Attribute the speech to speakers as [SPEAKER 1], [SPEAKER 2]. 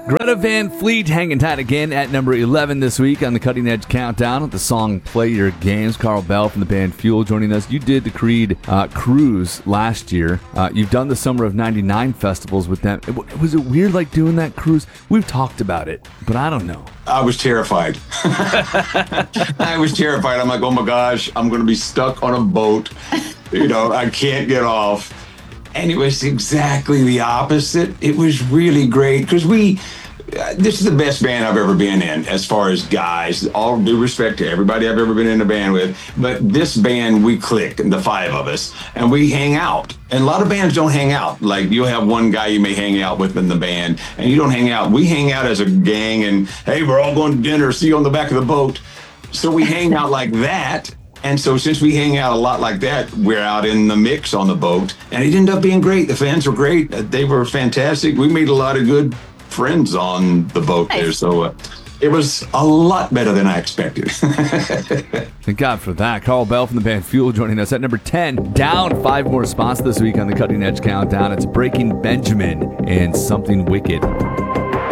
[SPEAKER 1] Greta Van Fleet hanging tight again at number 11 this week on the Cutting Edge Countdown with the song Play Your Games. Carl Bell from the band Fuel joining us. You did the Creed cruise last year. You've done the Summer of 99 festivals with them. Was it weird like doing that cruise? We've talked about it, but I don't know.
[SPEAKER 2] I was terrified. I was terrified. I'm like, oh my gosh, I'm going to be stuck on a boat. I can't get off. And it was exactly the opposite. It was really great because this is the best band I've ever been in as far as guys. All due respect to everybody I've ever been in a band with. But this band, we click, the five of us, and we hang out. And a lot of bands don't hang out. Like you'll have one guy you may hang out with in the band, and you don't hang out. We hang out as a gang, and hey, we're all going to dinner. See you on the back of the boat. So we hang out like that. And so since we hang out a lot like that, we're out in the mix on the boat. And it ended up being great. The fans were great. They were fantastic. We made a lot of good friends on the boat there. So it was a lot better than I expected.
[SPEAKER 1] Thank God for that. Carl Bell from the band Fuel joining us at number 10. Down 5 more spots this week on the Cutting Edge Countdown. It's Breaking Benjamin and Something Wicked.